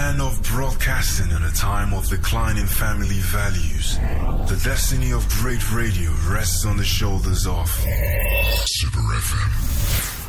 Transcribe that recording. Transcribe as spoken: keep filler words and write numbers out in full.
land of broadcasting in a time of declining family values, the destiny of great radio rests on the shoulders of Super F M.